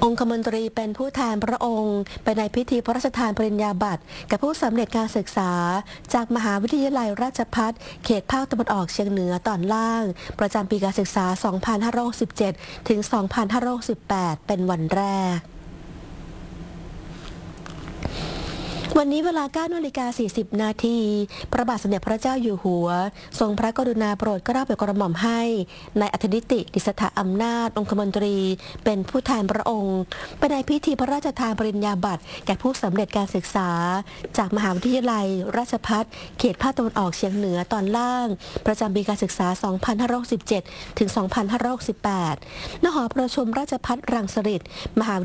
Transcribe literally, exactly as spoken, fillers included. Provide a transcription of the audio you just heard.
องคมนตรีเป็นผู้แทนพระองค์ไปในพิธีพระราชทานปริญญาบัตรกับผู้สำเร็จการศึกษาจากมหาวิทยาลัยราชภัฏเขตภาคตะวันออกเฉียงเหนือตอนล่างประจำปีการศึกษา สองพันห้าร้อยหกสิบเจ็ด ถึง สองพันห้าร้อยหกสิบแปด เป็นวันแรกวันนี้เวลา เก้านาฬิกาสี่สิบ นาทีพระบาทสมเด็จพระเจ้าอยู่หัวทรงพระกรุณาโปรดเกล้าโปรดกระหม่อมให้นายอัธนิติ ดิษฐาอำนาจองคมนตรีเป็นผู้แทนพระองค์ไปในพิธีพระราชทานปริญญาบัตรแก่ผู้สำเร็จการศึกษาจากมหาวิทยาลัยราชภัฏเขตภาคตะวันออกเฉียงเหนือตอนล่างประจำปีการศึกษา สองพันห้าร้อยหกสิบเจ็ด ถึง สองพันห้าร้อยหกสิบแปด ณ หอประชุมราชภัฏรังสิตมหา